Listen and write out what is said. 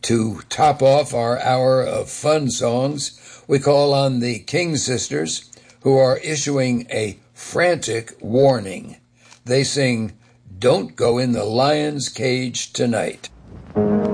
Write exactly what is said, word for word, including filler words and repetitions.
To top off our hour of fun songs, we call on the King Sisters, who are issuing a frantic warning. They sing, "Don't Go in the Lion's Cage Tonight."